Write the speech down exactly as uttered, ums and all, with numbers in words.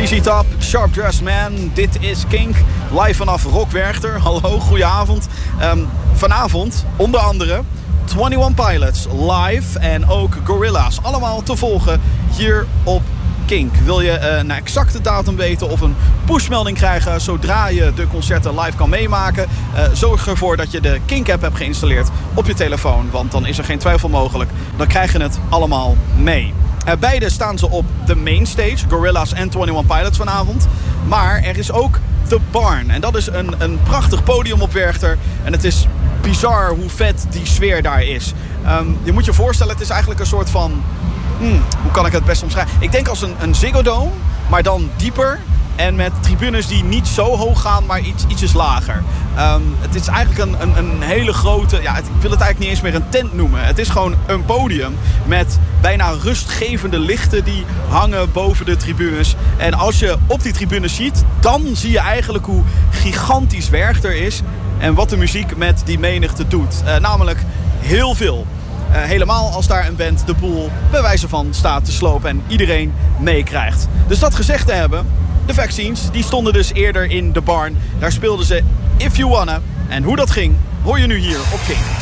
Z Z Top, Sharp Dressed Man, dit is Kink, live vanaf Rock Werchter. Hallo, goedenavond. Um, vanavond, onder andere, eenentwintig Pilots live en ook Gorillaz. Allemaal te volgen hier op Kink. Wil je uh, een exacte datum weten of een pushmelding krijgen zodra je de concerten live kan meemaken? Uh, zorg ervoor dat je de Kink-app hebt geïnstalleerd op je telefoon, want dan is er geen twijfel mogelijk. Dan krijg je het allemaal mee. Uh, beide staan ze op de mainstage, Gorillaz en eenentwintig Pilots vanavond. Maar er is ook The Barn. En dat is een, een prachtig podium op Werchter. En het is bizar hoe vet die sfeer daar is. Um, je moet je voorstellen, het is eigenlijk een soort van... Hmm, hoe kan ik het best omschrijven? Ik denk als een, een Ziggo Dome, maar dan dieper. En met tribunes die niet zo hoog gaan, maar iets, ietsjes lager. Um, het is eigenlijk een, een, een hele grote... Ja, het, ik wil het eigenlijk niet eens meer een tent noemen. Het is gewoon een podium met bijna rustgevende lichten die hangen boven de tribunes. En als je op die tribunes ziet, dan zie je eigenlijk hoe gigantisch Werchter is. En wat de muziek met die menigte doet. Uh, namelijk heel veel. Uh, helemaal als daar een band de boel bij wijze van staat te slopen en iedereen meekrijgt. Dus dat gezegd te hebben, de Vaccines die stonden dus eerder in The Barn. Daar speelden ze If You Wanna. En hoe dat ging, hoor je nu hier op Kink.